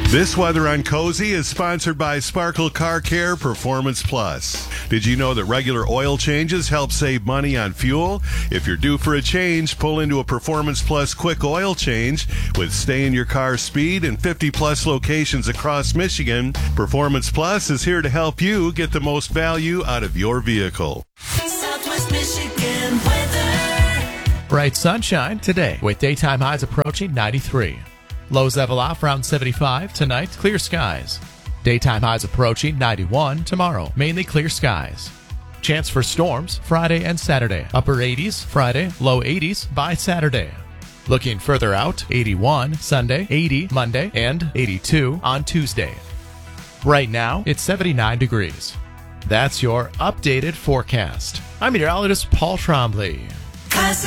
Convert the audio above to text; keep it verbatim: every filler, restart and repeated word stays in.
This Weather on Cozy is sponsored by Sparkle Car Care Performance Plus. Did you know that regular oil changes help save money on fuel? If you're due for a change, pull into a Performance Plus quick oil change with stay in your car speed and fifty plus locations across Michigan. Performance Plus is here to help you get the most value out of your vehicle. Southwest Michigan weather. Bright sunshine today with daytime highs approaching ninety-three. Lows level off around seventy-five. Tonight, clear skies. Daytime highs approaching ninety-one. Tomorrow, mainly clear skies. Chance for storms Friday and Saturday. Upper eighties Friday, low eighties by Saturday. Looking further out, eighty-one Sunday, eighty Monday, and eighty-two on Tuesday. Right now, it's seventy-nine degrees. That's your updated forecast. I'm meteorologist Paul Trombley. Classic.